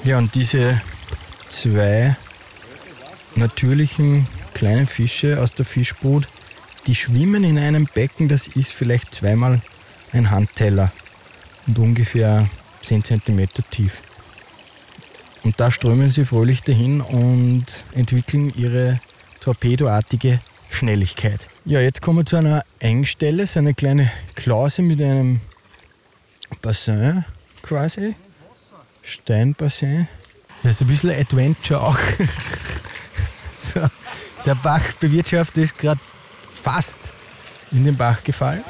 Ja, und diese 2 natürlichen kleinen Fische aus der Fischbrut, die schwimmen in einem Becken, das ist vielleicht 2-mal ein Handteller und ungefähr 10 cm tief. Und da strömen sie fröhlich dahin und entwickeln ihre torpedoartige Schnelligkeit. Ja, jetzt kommen wir zu einer Engstelle, so eine kleine Klause mit einem Bassin quasi. Steinbassin. Das ist ein bisschen Adventure auch. So, der Bachbewirtschafter ist gerade fast in den Bach gefallen.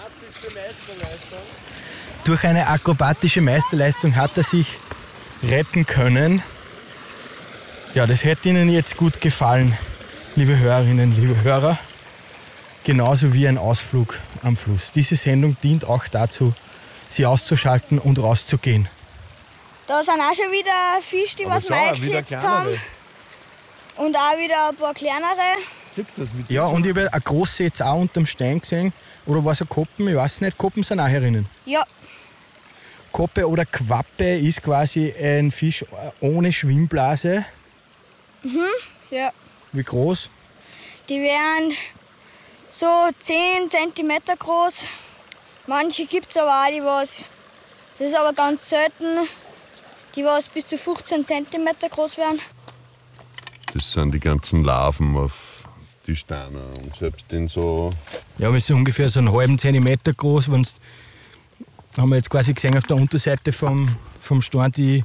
Durch eine akrobatische Meisterleistung hat er sich retten können. Ja, das hätte Ihnen jetzt gut gefallen, liebe Hörerinnen, liebe Hörer. Genauso wie ein Ausflug am Fluss. Diese Sendung dient auch dazu, Sie auszuschalten und rauszugehen. Da sind auch schon wieder Fische, die was wir eingesetzt haben. Und auch wieder ein paar kleinere. Ja, und ich habe eine große jetzt auch unterm Stein gesehen. Oder war es ein Koppen? Ich weiß nicht. Koppen sind auch herinnen. Ja. Koppe oder Quappe ist quasi ein Fisch ohne Schwimmblase. Ja. Wie groß? Die wären so 10 cm groß. Manche gibt es aber auch, die was, das ist aber ganz selten, die was bis zu 15 cm groß werden. Das sind die ganzen Larven auf die Steine und selbst in so... Ja, wir sind ungefähr so einen halben Zentimeter groß. Haben wir jetzt quasi gesehen auf der Unterseite vom Stein die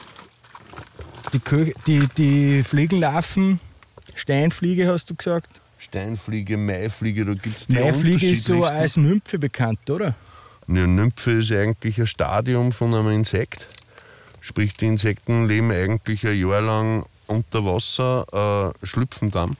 Fliegenlarven. Steinfliege hast du gesagt? Steinfliege, Maifliege, da gibt es die Maifliege ist so als Nymphe bekannt, oder? Ja, Nymphe ist eigentlich ein Stadium von einem Insekt. Sprich, die Insekten leben eigentlich ein Jahr lang unter Wasser, schlüpfen dann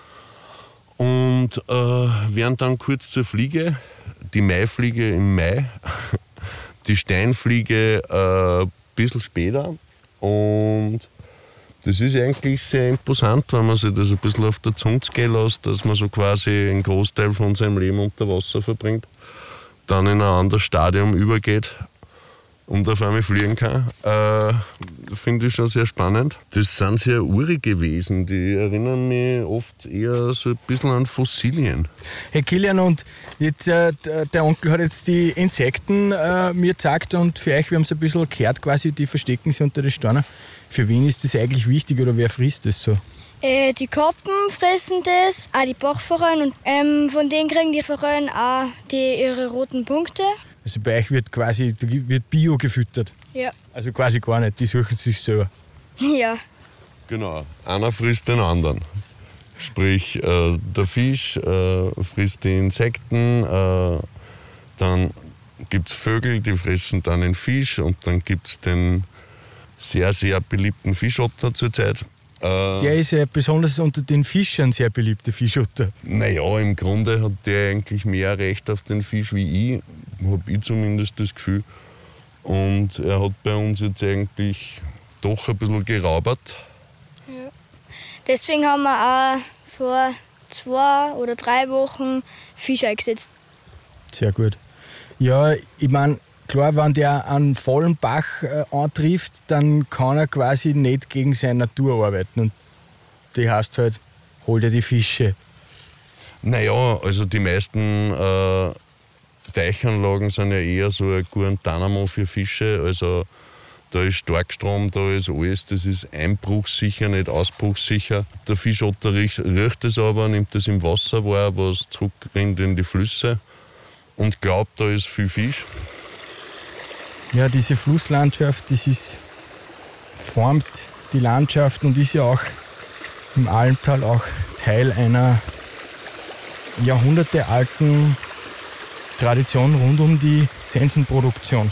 und werden dann kurz zur Fliege. Die Maifliege im Mai, die Steinfliege ein bisschen später. Und das ist eigentlich sehr imposant, wenn man sich das ein bisschen auf der Zunge gehen lässt, dass man so quasi einen Großteil von seinem Leben unter Wasser verbringt, dann in ein anderes Stadium übergeht und auf einmal fliegen kann. Finde ich schon sehr spannend. Das sind sehr urige Wesen, die erinnern mich oft eher so ein bisschen an Fossilien. Herr Kilian, und jetzt, der Onkel hat jetzt die Insekten mir gezeigt und für euch, wir haben es ein bisschen gehört quasi, die verstecken sich unter den Steinen. Für wen ist das eigentlich wichtig oder wer frisst das so? Die Koppen fressen das, auch die Bachforellen und von denen kriegen die Forellen auch ihre roten Punkte. Also bei euch wird quasi Bio gefüttert? Ja. Also quasi gar nicht, die suchen sich selber? Ja. Genau, einer frisst den anderen. Sprich, der Fisch frisst die Insekten, dann gibt es Vögel, die fressen dann den Fisch und dann gibt es den sehr, sehr beliebten Fischotter zurzeit. Der ist ja besonders unter den Fischern sehr beliebter Fischotter. Naja, im Grunde hat der eigentlich mehr Recht auf den Fisch wie ich, habe ich zumindest das Gefühl. Und er hat bei uns jetzt eigentlich doch ein bisschen geraubert. Ja. Deswegen haben wir auch vor 2 oder 3 Wochen Fisch eingesetzt. Sehr gut. Ja, ich meine, klar, wenn der einen vollen Bach antrifft, dann kann er quasi nicht gegen seine Natur arbeiten. Und die heißt halt, hol dir die Fische. Naja, also die meisten Teichanlagen sind ja eher so ein Guantanamo für Fische. Also da ist Starkstrom, da ist alles, das ist einbruchssicher, nicht ausbruchssicher. Der Fischotter riecht es aber, nimmt es im Wasser wahr, was zurückrinnt in die Flüsse und glaubt, da ist viel Fisch. Ja, diese Flusslandschaft, formt die Landschaft und ist ja auch im Almtal auch Teil einer jahrhundertealten Tradition rund um die Sensenproduktion.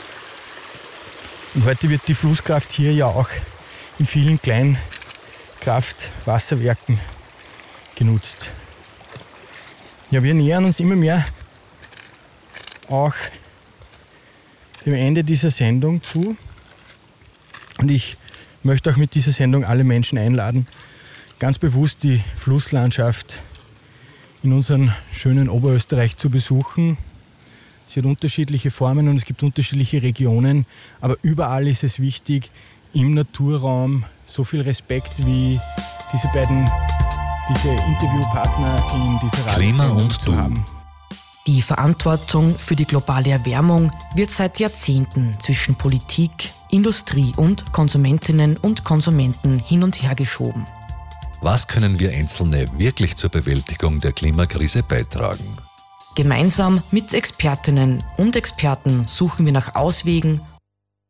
Und heute wird die Flusskraft hier ja auch in vielen Kleinkraftwasserwerken genutzt. Ja, wir nähern uns immer mehr auch dem Ende dieser Sendung zu. Und ich möchte auch mit dieser Sendung alle Menschen einladen, ganz bewusst die Flusslandschaft in unserem schönen Oberösterreich zu besuchen. Sie hat unterschiedliche Formen und es gibt unterschiedliche Regionen, aber überall ist es wichtig, im Naturraum so viel Respekt wie diese Interviewpartner in dieser Klima Radiosendung und zu du. haben. Die Verantwortung für die globale Erwärmung wird seit Jahrzehnten zwischen Politik, Industrie und Konsumentinnen und Konsumenten hin und her geschoben. Was können wir Einzelne wirklich zur Bewältigung der Klimakrise beitragen? Gemeinsam mit Expertinnen und Experten suchen wir nach Auswegen